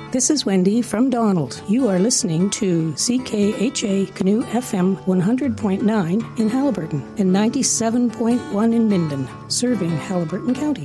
This is Wendy from Donald. You are listening to CKHA Canoe FM 100.9 in Haliburton and 97.1 in Minden, serving Haliburton County.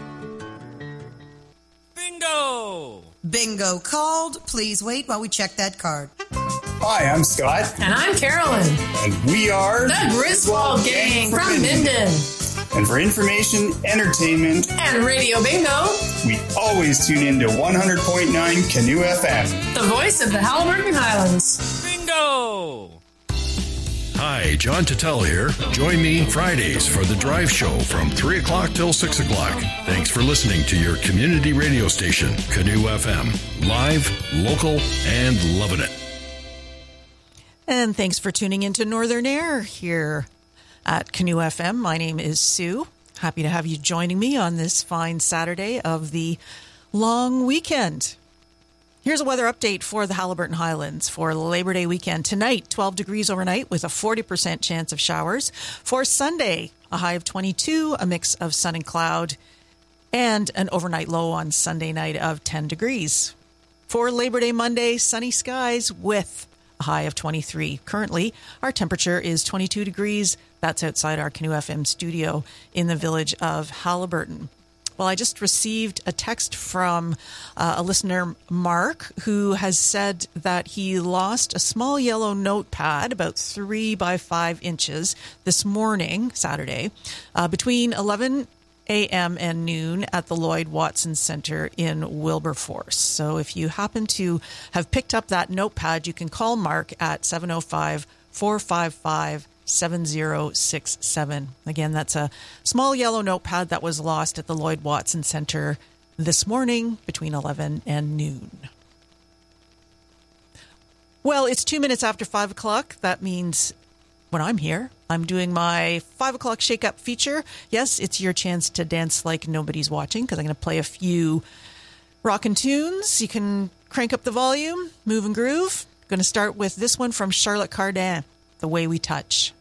Bingo! Bingo called. Please wait while we check that card. Hi, I'm Scott. And I'm Carolyn. And we are the Griswold Gang from Minden. And for information, entertainment, and Radio Bingo, we always tune in to 100.9 Canoe FM. The voice of the Haliburton Highlands. Bingo! Hi, John Tuttle here. Join me Fridays for The Drive Show from 3 o'clock till 6 o'clock. Thanks for listening to your community radio station, Canoe FM. Live, local, and loving it. And thanks for tuning into Northern Air here at Canoe FM. My name is Sue. Happy to have you joining me on this fine Saturday of the long weekend. Here's a weather update for the Haliburton Highlands for Labor Day weekend. Tonight, 12 degrees overnight with a 40% chance of showers. For Sunday, a high of 22, a mix of sun and cloud, and an overnight low on Sunday night of 10 degrees. For Labor Day Monday, sunny skies with a high of 23. Currently, our temperature is 22 degrees. That's outside our Canoe FM studio in the village of Haliburton. Well, I just received a text from a listener, Mark, who has said that he lost a small yellow notepad about 3 by 5 inches this morning, Saturday, between 11 a.m. and noon at the Lloyd Watson Center in Wilberforce. So if you happen to have picked up that notepad, you can call Mark at 705-455-7067. Again, that's a small yellow notepad that was lost at the Lloyd Watson Center this morning between 11 and noon. Well, it's 2 minutes after 5 o'clock. That means when I'm here, I'm doing my 5 o'clock shake-up feature. Yes, it's your chance to dance like nobody's watching because I'm going to play a few rockin' tunes. You can crank up the volume, move and groove. I'm going to start with this one from Charlotte Cardin, The Way We Touch.